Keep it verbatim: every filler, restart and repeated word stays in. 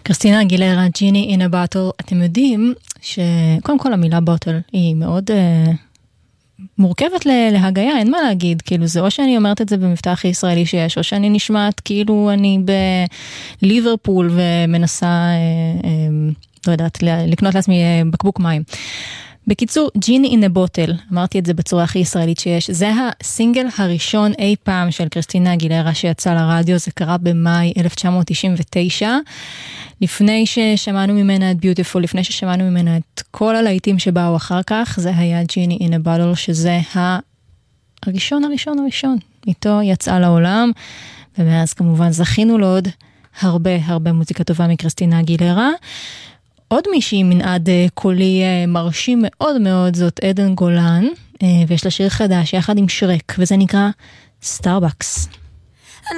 קריסטינה אגילרה, ג'יני in a bottle. אתם יודעים שקודם כל המילה בוטל היא מאוד uh, מורכבת להגיה, אין מה להגיד, כאילו זה או שאני אומרת את זה במבטא הכי ישראלי שיש, או שאני נשמעת כאילו אני בליברפול ומנסה, uh, uh, לא יודעת, לקנות לעצמי uh, בקבוק מים. בקיצור, ג'יני in a bottle, אמרתי את זה בצורה הכי ישראלית שיש, זה הסינגל הראשון אי פעם של קריסטינה אגילרה שיצא לרדיו, זה קרה במאי אלף תשע מאות תשעים ותשע, לפני ששמענו ממנה את ביוטיפול, לפני ששמענו ממנה את כל הלהיטים שבאו אחר כך, זה היה ג'יני in a bottle, שזה הראשון הראשון הראשון, איתו יצאה לעולם, ומאז כמובן זכינו לו עוד הרבה הרבה מוזיקה טובה מקריסטינה אגילרה. עוד מישהי מנעד קולי מרשים מאוד מאוד זאת עדן גולן, ויש לה שיר חדש יחד עם שרק, וזה נקרא סטארבקס.